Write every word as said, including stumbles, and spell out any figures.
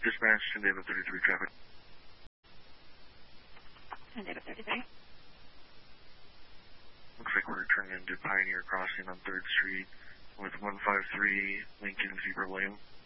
Dispatch to David thirty-three traffic. And David thirty-three. Looks like we're turning into Pioneer Crossing on third Street with one five three Lincoln Zebra Lane.